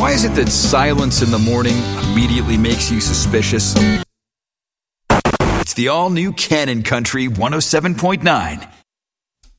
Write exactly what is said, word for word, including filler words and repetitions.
Why is it that silence in the morning immediately makes you suspicious? It's the all-new Cannon Country one oh seven point nine.